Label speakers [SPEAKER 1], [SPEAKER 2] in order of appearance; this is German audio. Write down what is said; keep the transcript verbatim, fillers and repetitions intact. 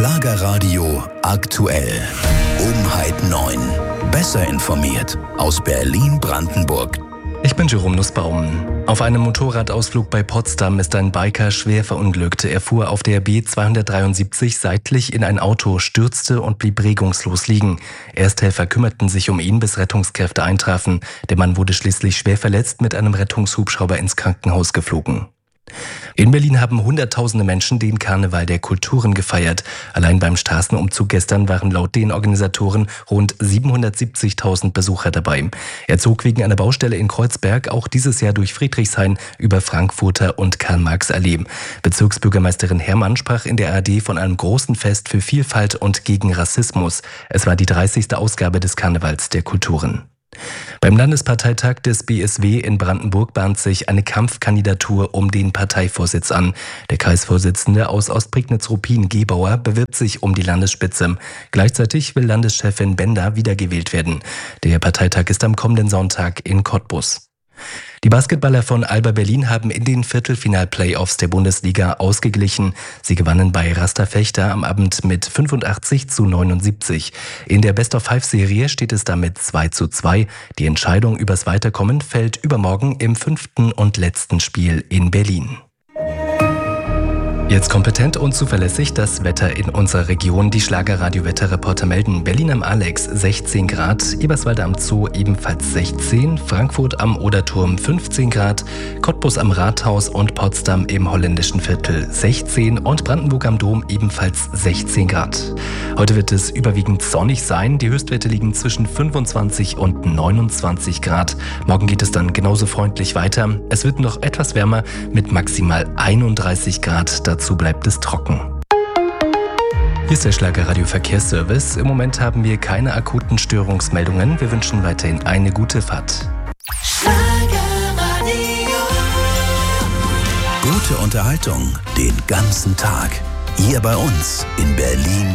[SPEAKER 1] Schlagerradio aktuell. Um halb neun. Besser informiert aus Berlin-Brandenburg.
[SPEAKER 2] Ich bin Jerome Nussbaum. Auf einem Motorradausflug bei Potsdam ist ein Biker schwer verunglückt. Er fuhr auf der B zweihundertdreiundsiebzig seitlich in ein Auto, stürzte und blieb regungslos liegen. Ersthelfer kümmerten sich um ihn, bis Rettungskräfte eintrafen. Der Mann wurde schließlich schwer verletzt mit einem Rettungshubschrauber ins Krankenhaus geflogen. In Berlin haben Hunderttausende Menschen den Karneval der Kulturen gefeiert. Allein beim Straßenumzug gestern waren laut den Organisatoren rund siebenhundertsiebzigtausend Besucher dabei. Er zog wegen einer Baustelle in Kreuzberg auch dieses Jahr durch Friedrichshain über Frankfurter und Karl-Marx-Allee. Bezirksbürgermeisterin Herrmann sprach in der A R D von einem großen Fest für Vielfalt und gegen Rassismus. Es war die dreißigste Ausgabe des Karnevals der Kulturen. Beim Landesparteitag des B S W in Brandenburg bahnt sich eine Kampfkandidatur um den Parteivorsitz an. Der Kreisvorsitzende aus Ostprignitz-Ruppin, Gebauer, bewirbt sich um die Landesspitze. Gleichzeitig will Landeschefin Bender wiedergewählt werden. Der Parteitag ist am kommenden Sonntag in Cottbus. Die Basketballer von Alba Berlin haben in den Viertelfinal-Playoffs der Bundesliga ausgeglichen. Sie gewannen bei Rasta Fechter am Abend mit fünfundachtzig zu neunundsiebzig. In der Best-of-Five-Serie steht es damit zwei zu zwei. Die Entscheidung übers Weiterkommen fällt übermorgen im fünften und letzten Spiel in Berlin. Jetzt kompetent und zuverlässig das Wetter in unserer Region. Die Schlagerradio-Wetterreporter melden: Berlin am Alex sechzehn Grad, Eberswalde am Zoo ebenfalls sechzehn, Frankfurt am Oderturm fünfzehn Grad, Cottbus am Rathaus und Potsdam im holländischen Viertel sechzehn und Brandenburg am Dom ebenfalls sechzehn Grad. Heute wird es überwiegend sonnig sein. Die Höchstwerte liegen zwischen fünfundzwanzig und neunundzwanzig Grad. Morgen geht es dann genauso freundlich weiter. Es wird noch etwas wärmer mit maximal einunddreißig Grad. Dazu bleibt es trocken. Hier ist der Schlagerradio Verkehrsservice. Im Moment haben wir keine akuten Störungsmeldungen. Wir wünschen weiterhin eine gute Fahrt.
[SPEAKER 1] Schlagerradio. Gute Unterhaltung den ganzen Tag. Hier bei uns in Berlin.